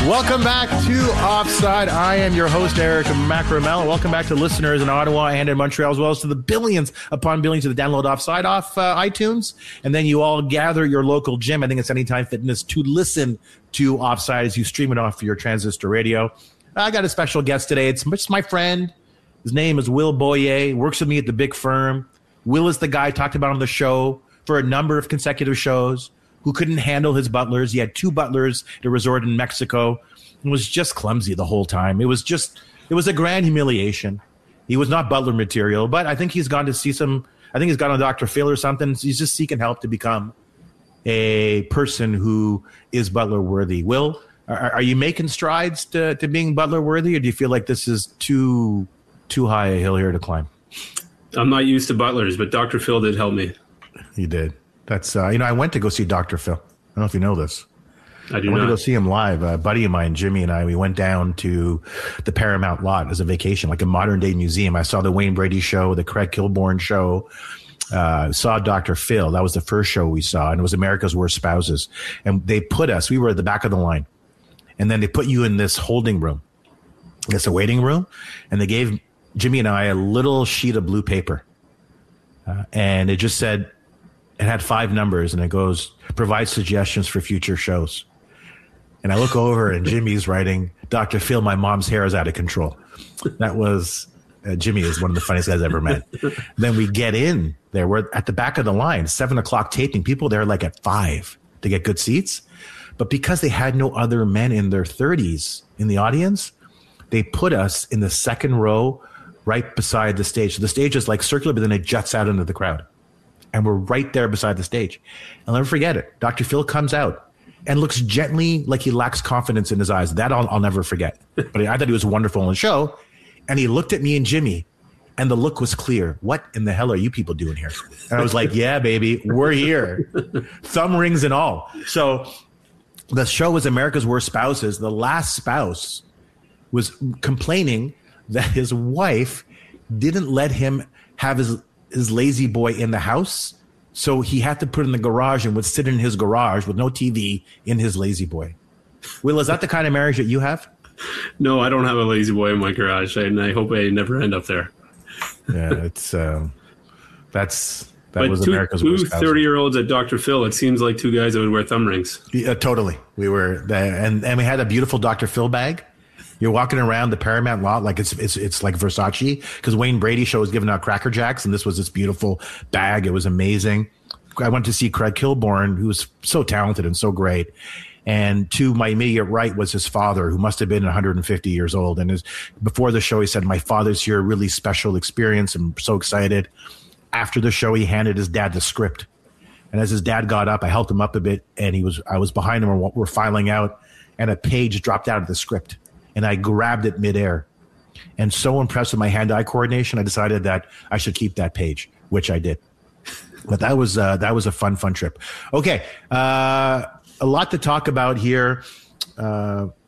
Welcome back to Offside. I am your host, Eric Macramel. Welcome back to listeners in Ottawa and in Montreal, as well as to the billions upon billions of the download Offside off iTunes. And then you all gather your local gym. I think it's Anytime Fitness to listen to Offside as you stream it off your transistor radio. I got a special guest today. It's my friend. His name is Will Boyer. Works with me at the big firm. Will is the guy I talked about on the show for a number of consecutive shows, who couldn't handle his butlers. He had 2 butlers at a resort in Mexico and was just clumsy the whole time. It was a grand humiliation. He was not butler material, but I think he's gone to see he's gone to Dr. Phil or something. He's just seeking help to become a person who is butler worthy. Will, are you making strides to being butler worthy, or do you feel like this is too high a hill here to climb? I'm not used to butlers, but Dr. Phil did help me. He did. That's I went to go see Dr. Phil. I don't know if you know this. I went to go see him live. A buddy of mine, Jimmy, and I, we went down to the Paramount lot as a vacation, like a modern day museum. I saw the Wayne Brady show, the Craig Kilborn show, saw Dr. Phil. That was the first show we saw, and it was America's Worst Spouses. And they we were at the back of the line, and then they put you in this holding room, this waiting room, and they gave Jimmy and I a little sheet of blue paper. And it just said, it had 5 numbers, and it goes, provide suggestions for future shows. And I look over, and Jimmy's writing, Dr. Phil, my mom's hair is out of control. That was, Jimmy is one of the funniest guys I ever met. Then we get in there. We're at the back of the line, 7 o'clock taping. People there like at 5 to get good seats. But because they had no other men in their 30s in the audience, they put us in the second row right beside the stage. So the stage is like circular, but then it juts out into the crowd. And we're right there beside the stage. I'll never forget it. Dr. Phil comes out and looks gently like he lacks confidence in his eyes. That I'll never forget. But I thought he was wonderful in the show. And he looked at me and Jimmy, and the look was clear. What in the hell are you people doing here? And I was like, yeah, baby, we're here. Thumb rings and all. So the show was America's Worst Spouses. The last spouse was complaining that his wife didn't let him have his lazy boy in the house. So he had to put it in the garage and would sit in his garage with no TV in his lazy boy. Will, is that the kind of marriage that you have? No, I don't have a lazy boy in my garage, and I hope I never end up there. Yeah, it's that was America's Worst Spouses. 30-year-olds at Dr. Phil, it seems like 2 guys that would wear thumb rings. Yeah, totally. We were there, and we had a beautiful Dr. Phil bag. You're walking around the Paramount lot like it's like Versace, because Wayne Brady show was giving out Cracker Jacks, and this was this beautiful bag. It was amazing. I went to see Craig Kilborn, who was so talented and so great. And to my immediate right was his father, who must have been 150 years old. And before the show, he said, my father's here, a really special experience. I'm so excited. After the show, he handed his dad the script. And as his dad got up, I helped him up a bit, and I was behind him, and we're filing out, and a page dropped out of the script. And I grabbed it midair. And so impressed with my hand-eye coordination, I decided that I should keep that page, which I did. But that was a fun trip. Okay, a lot to talk about here.